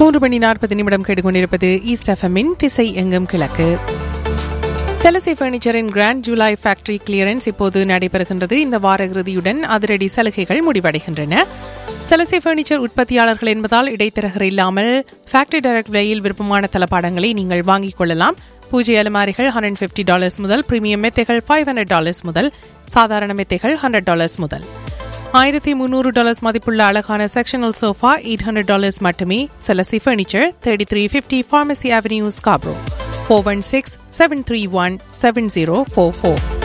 3:40 கேட்டுக்கொண்டிருப்பது ஈஸ்ட் எஃப்எம்மின் திசை எங்கும் கிழக்கு. செலசி பர்னிச்சரின் கிராண்ட் ஜூலை ஃபேக்டரி கிளியரன்ஸ் இப்போது நடைபெறுகின்றது. இந்த வார இறுதியுடன் அதிரடி சலுகைகள் முடிவடைகின்றன. செலசி பர்னிச்சர் உற்பத்தியாளர்கள் என்பதால் இடைத்தரகர் இல்லாமல் ஃபேக்டரி டைரக்ட் விலையில் விருப்பமான தளபாடங்களை நீங்கள் வாங்கிக் கொள்ளலாம். பூஜை அலமாரிகள் $150 முதல், பிரீமியம் மெத்தைகள் $500 முதல், சாதாரண மெத்தைகள் $100 முதல். $1,300 மதிப்புள்ள அழகான செக்ஷனல் சோஃபா $800 மட்டுமே. செலசி பர்னிச்சர் 3350 Pharmacy Avenue, Scarborough. 416-731-7044.